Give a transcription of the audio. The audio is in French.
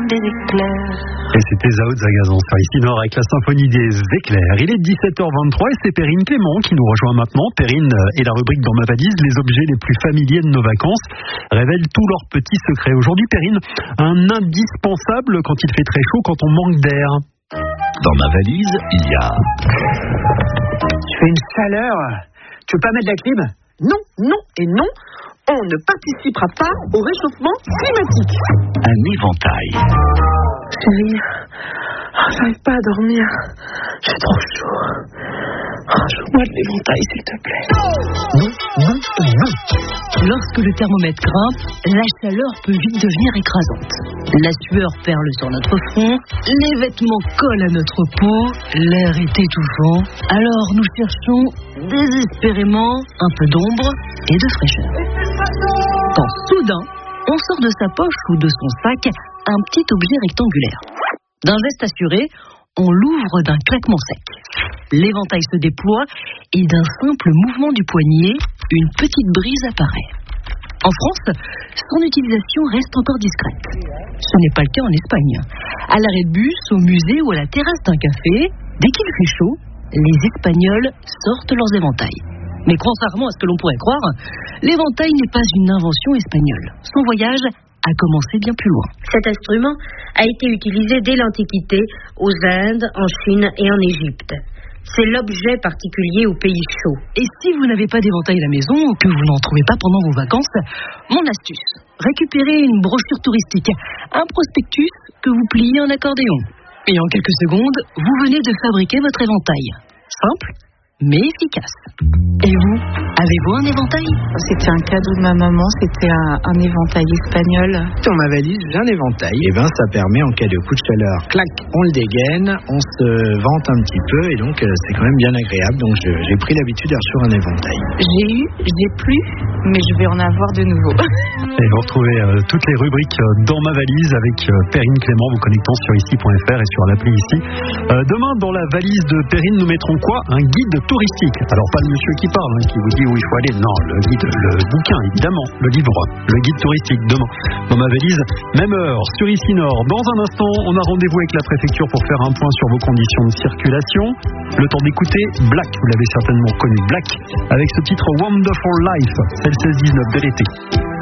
des éclairs. Et c'était Zao de Zagazon sur ici Nord avec la symphonie des éclairs. Il est 17h23 et c'est Perrine Clément qui nous rejoint maintenant. Perrine et la rubrique Dans ma valise, les objets les plus familiers de nos vacances révèlent tous leurs petits secrets. Aujourd'hui, Perrine, un indispensable quand il fait très chaud, quand on manque d'air. Dans ma valise, il y a... Tu fais une chaleur. Tu veux pas mettre la clim? Non, non et non. On ne participera pas au réchauffement climatique. Un éventail. Chérie, j'arrive pas à dormir. J'ai trop chaud. Joue-moi de l'éventail, s'il te plaît. Non, non et non. Lorsque le thermomètre grimpe, la chaleur peut vite devenir écrasante. La sueur perle sur notre front, les vêtements collent à notre peau, l'air est étouffant. Alors nous cherchons désespérément un peu d'ombre et de fraîcheur. Quand soudain, on sort de sa poche ou de son sac un petit objet rectangulaire. D'un geste assuré, on l'ouvre d'un claquement sec. L'éventail se déploie et d'un simple mouvement du poignet, une petite brise apparaît. En France, son utilisation reste encore discrète. Ce n'est pas le cas en Espagne. À l'arrêt de bus, au musée ou à la terrasse d'un café, dès qu'il fait chaud, les Espagnols sortent leurs éventails. Mais contrairement à ce que l'on pourrait croire, l'éventail n'est pas une invention espagnole. Son voyage a commencé bien plus loin. Cet instrument a été utilisé dès l'Antiquité aux Indes, en Chine et en Égypte. C'est l'objet particulier aux pays chauds. Et si vous n'avez pas d'éventail à la maison ou que vous n'en trouvez pas pendant vos vacances, mon astuce, récupérez une brochure touristique, un prospectus que vous pliez en accordéon. Et en quelques secondes, vous venez de fabriquer votre éventail. Simple, mais efficace. Et vous, avez-vous un éventail? C'était un cadeau de ma maman, c'était un éventail espagnol. Dans ma valise, j'ai un éventail. Et ça permet en cas de coup de chaleur, clac, on le dégaine, on se vente un petit peu et donc c'est quand même bien agréable. Donc j'ai pris l'habitude d'aller sur un éventail. J'ai plus, mais je vais en avoir de nouveau. Et vous retrouvez toutes les rubriques Dans ma valise avec Perrine Clément, vous connectant sur ici.fr et sur l'appli ici. Demain, dans la valise de Perrine, nous mettrons quoi? Un guide touristique. Alors pas le monsieur qui parle, qui vous dit où il faut aller. Non, le guide, le bouquin, évidemment, le livre, le guide touristique. Demain, dans ma valise, même heure, sur ici Nord. Dans un instant, on a rendez-vous avec la préfecture pour faire un point sur vos conditions de circulation. Le temps d'écouter Black, vous l'avez certainement connu, Black, avec ce titre Wonderful Life, c'est le 16-19 de l'été.